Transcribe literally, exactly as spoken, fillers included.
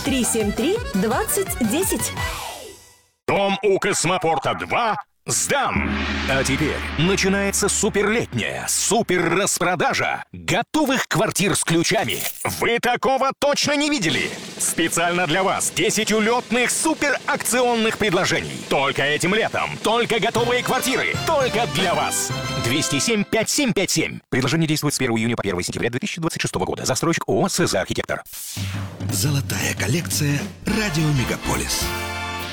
три семь три двадцать десять. Дом у Космопорта два сдан. А теперь начинается суперлетняя супер-распродажа готовых квартир с ключами. Вы такого точно не видели? Специально для вас десять улетных суперакционных предложений. Только этим летом. Только готовые квартиры. Только для вас. двести семь пятьдесят семь пятьдесят семь. Предложение действует с первого июня по первое сентября две тысячи двадцать шестого года. Застройщик ООО «СЗ Архитектор». Золотая коллекция «Радио Мегаполис».